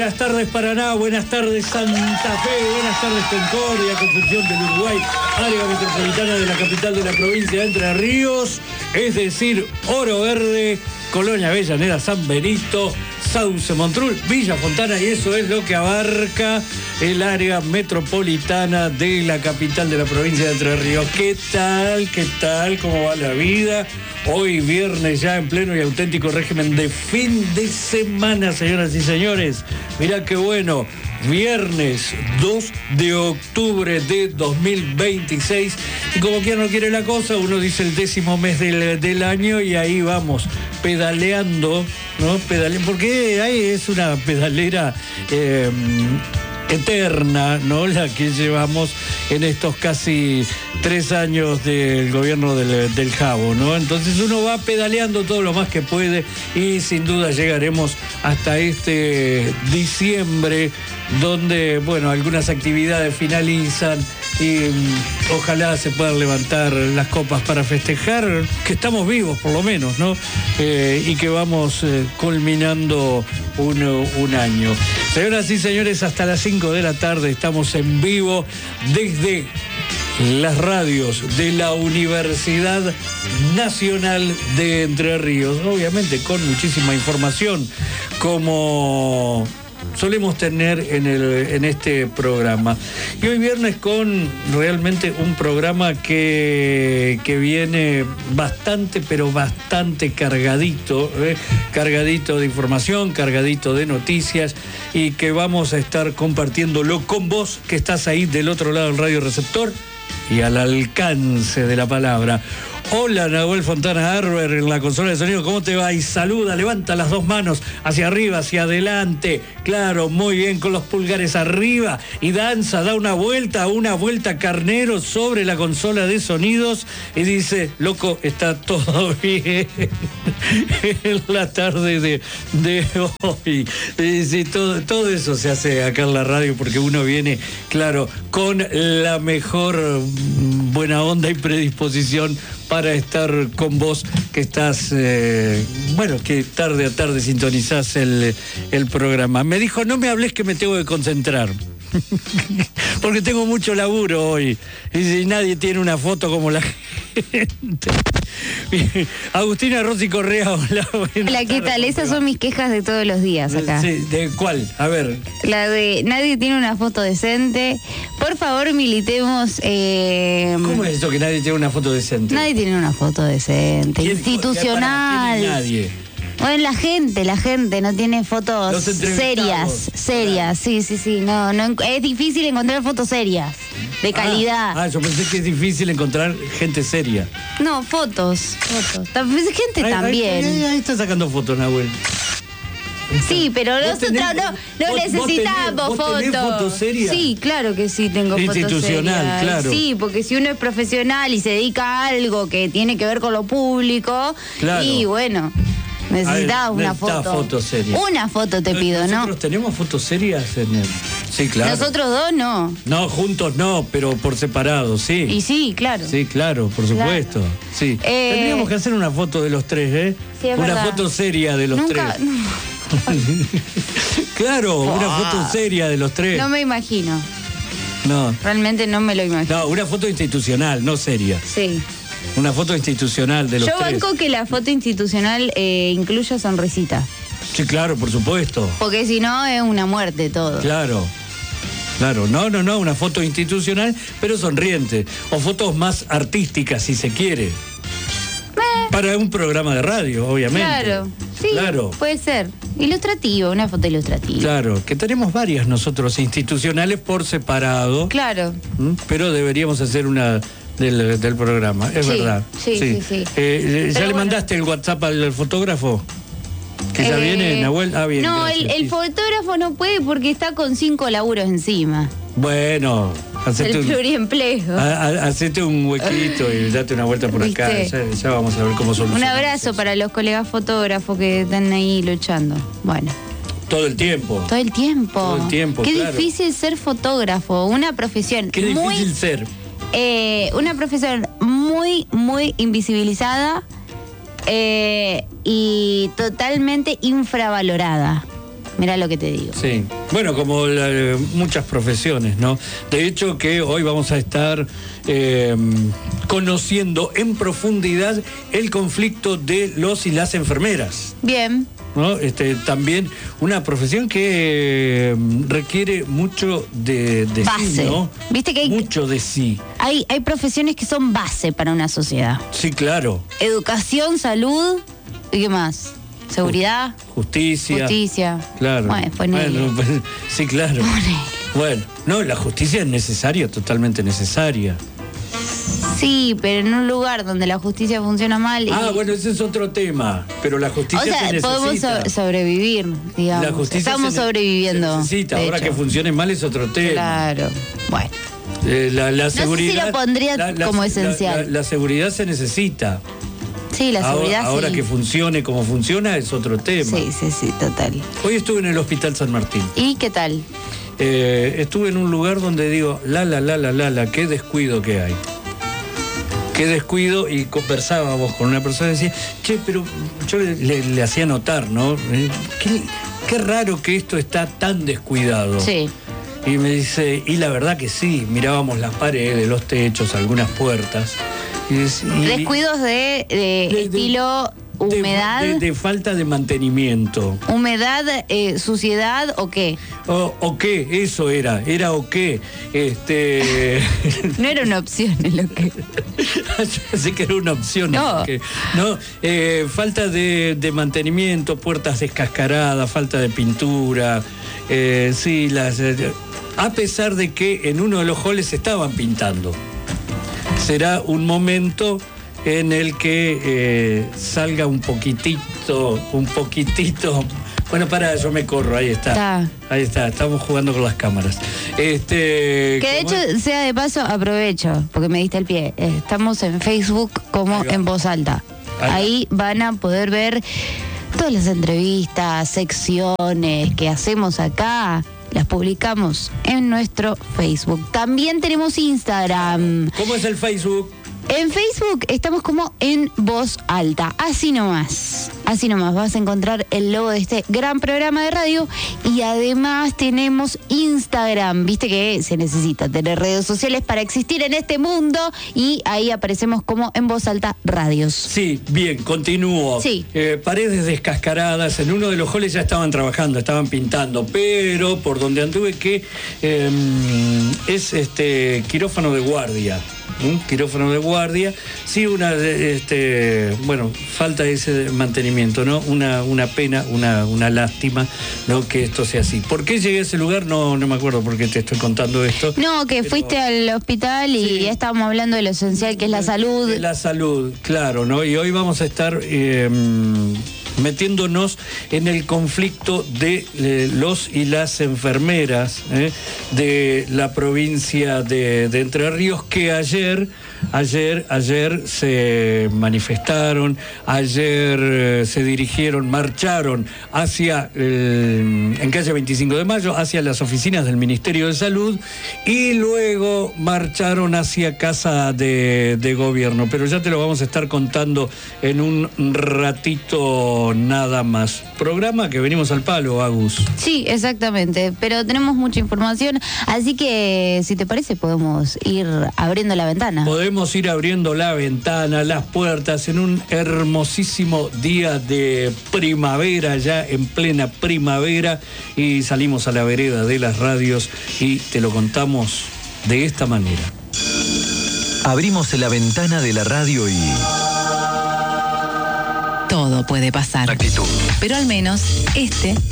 buenas tardes Paraná, buenas tardes Santa Fe, buenas tardes Concordia, Concepción del Uruguay, área metropolitana de la capital de la provincia de Entre Ríos, es decir, Oro Verde, Colonia Avellaneda, San Benito, Sauce, Montrul, Villa Fontana, y eso es lo que abarca el área metropolitana de la capital de la provincia de Entre Ríos. ¿Qué tal? ¿Qué tal? ¿Cómo va la vida? Hoy viernes ya en pleno y auténtico régimen de fin de semana, señoras y señores. Mirá qué bueno. Viernes 2 de octubre de 2026. Y como quien no quiere la cosa, uno dice el 10º mes del año y ahí vamos, pedaleando, ¿no? Porque ahí es una pedalera eterna, ¿no? La que llevamos en estos casi 3 años del gobierno del Jabo, ¿no? Entonces uno va pedaleando todo lo más que puede y sin duda llegaremos hasta este diciembre, donde, bueno, algunas actividades finalizan y ojalá se puedan levantar las copas para festejar que estamos vivos, por lo menos, ¿no? Y que vamos culminando un año. Señoras y señores, hasta las 5 de la tarde estamos en vivo desde las radios de la Universidad Nacional de Entre Ríos, obviamente con muchísima información, como solemos tener en este programa. Y hoy viernes con realmente un programa que viene bastante, pero bastante cargadito, cargadito de información, cargadito de noticias, y que vamos a estar compartiéndolo con vos, que estás ahí del otro lado del radio receptor y al alcance de la palabra. Hola, Nahuel Fontana Arber en la consola de sonido, ¿cómo te va? Y saluda, levanta las dos manos hacia arriba, hacia adelante, claro, muy bien, con los pulgares arriba, y danza, da una vuelta carnero sobre la consola de sonidos y dice, loco, está todo bien en la tarde de hoy. Y sí, todo eso se hace acá en la radio porque uno viene, claro, con la mejor buena onda y predisposición para estar con vos, que estás, que tarde a tarde sintonizás el programa. Me dijo, no me hables que me tengo que concentrar, porque tengo mucho laburo hoy, y si nadie tiene una foto como la gente. Agustina Rossi Correa, hola. Hola, ¿qué tal? Esas son mis quejas de todos los días acá. Sí, ¿de cuál? A ver. La de nadie tiene una foto decente. Por favor, militemos. ¿Cómo es esto que nadie tiene una foto decente? Nadie tiene una foto decente. Institucional. ¿Quién es nadie? Bueno, la gente no tiene fotos serias. Sí. No, es difícil encontrar fotos serias, de calidad. Yo pensé que es difícil encontrar gente seria. No, fotos. Gente también. Ahí está sacando fotos, Nahuel. Sí, pero nosotros no necesitamos fotos. ¿Tenés fotos serias? Sí, claro que sí tengo fotos serias. Institucional, claro. Sí, porque si uno es profesional y se dedica a algo que tiene que ver con lo público, claro. Y bueno, necesitas una foto seria. Una foto te pido, ¿no? ¿Nosotros tenemos fotos serias en el...? Sí, claro. Nosotros dos no. No, juntos no, pero por separado, sí. Y sí, claro. Sí, claro, por supuesto. Claro. Sí. Tendríamos que hacer una foto de los tres, ¿eh? Sí, es una verdad. Foto seria de los tres. Claro, una foto seria de los tres. No me imagino. No. Realmente no me lo imagino. No, una foto institucional, no seria. Sí. Una foto institucional de los tres. Yo banco que la foto institucional incluya sonrisita. Sí, claro, por supuesto. Porque si no es una muerte todo. Claro. No, una foto institucional, pero sonriente. O fotos más artísticas, si se quiere. Para un programa de radio, obviamente. Claro, sí, claro. Puede ser. Ilustrativo, una foto ilustrativa. Claro, que tenemos varias nosotros institucionales por separado. Claro. Pero deberíamos hacer una del programa, es verdad. Sí. ¿Ya le mandaste el WhatsApp al fotógrafo? ¿Que ya viene, Nahuel? Bien. No, gracias, el fotógrafo no puede porque está con 5 laburos encima. Bueno, el pluriempleo. Hacete un huequito y date una vuelta por acá. Ya vamos a ver cómo solucionamos. Un abrazo para los colegas fotógrafos que están ahí luchando. Bueno. Todo el tiempo. Todo el tiempo. Qué claro. Difícil ser fotógrafo, una profesión. Qué difícil ser. Una profesión muy, muy invisibilizada y totalmente infravalorada. Mirá lo que te digo. Sí, bueno, como muchas profesiones, ¿no? De hecho que hoy vamos a estar conociendo en profundidad el conflicto de los y las enfermeras. Bien. ¿No? También una profesión que requiere mucho de base. Sí, ¿no? Viste que mucho de sí. Hay profesiones que son base para una sociedad. Sí, claro. Educación, salud, ¿y qué más? Seguridad. Justicia. Claro. Bueno, pues, sí, claro. Bueno, no, la justicia es necesaria, totalmente necesaria. Sí, pero en un lugar donde la justicia funciona mal. Bueno, ese es otro tema. Pero la justicia se necesita. Podemos sobrevivir, digamos. La justicia estamos sobreviviendo. Se necesita. Ahora que funcione mal es otro tema. Claro. Bueno. La seguridad. No sé si lo pondría como esencial. La seguridad se necesita. Sí, la seguridad ahora sí. que funcione como funciona es otro tema. Sí, total. Hoy estuve en el Hospital San Martín. ¿Y qué tal? Estuve en un lugar donde digo, qué descuido que hay. Qué descuido, y conversábamos con una persona y decía, pero yo le hacía notar, ¿no? Qué raro que esto está tan descuidado. Sí. Y me dice, y la verdad que sí, mirábamos las paredes, los techos, algunas puertas. Descuidos de estilo humedad. De falta de mantenimiento. Humedad, suciedad o qué. O qué, eso era o qué. No era una opción es lo que. Yo pensé que era una opción. No. Falta de mantenimiento, puertas descascaradas, falta de pintura. Sí, a pesar de que en uno de los halls estaban pintando. Será un momento en el que salga un poquitito. Bueno, yo me corro, ahí está. Ahí está, estamos jugando con las cámaras. Que de hecho, sea de paso, aprovecho, porque me diste el pie. Estamos en Facebook como En Voz Alta. Ahí van a poder ver todas las entrevistas, secciones que hacemos acá. Las publicamos en nuestro Facebook. También tenemos Instagram. ¿Cómo es el Facebook? En Facebook estamos como En Voz Alta. Así nomás vas a encontrar el logo de este gran programa de radio. Y además tenemos Instagram. Viste que se necesita tener redes sociales para existir en este mundo. Y ahí aparecemos como En Voz Alta Radios. Sí, bien, continúo. Sí. Paredes descascaradas. En uno de los halls ya estaban trabajando, estaban pintando. Pero por donde anduve que es quirófano de guardia. Un quirófano de guardia, sí, falta ese mantenimiento, ¿no? Una pena, una lástima, ¿no? Que esto sea así. ¿Por qué llegué a ese lugar? No me acuerdo por qué te estoy contando esto. No, que fuiste al hospital y ya estábamos hablando de lo esencial que es la salud. De la salud, claro, ¿no? Y hoy vamos a estar metiéndonos en el conflicto de los y las enfermeras de la provincia de Entre Ríos, que ayer se manifestaron, ayer se marcharon hacia en calle 25 de Mayo, hacia las oficinas del Ministerio de Salud, y luego marcharon hacia Casa de Gobierno. Pero ya te lo vamos a estar contando en un ratito nada más. Programa que venimos al palo, Agus. Sí, exactamente, pero tenemos mucha información, así que si te parece podemos ir abriendo la ventana. Podemos ir abriendo la ventana, las puertas, en un hermosísimo día de primavera, ya en plena primavera, y salimos a la vereda de las radios y te lo contamos de esta manera. Abrimos la ventana de la radio y... Todo puede pasar. Actitud. Pero al menos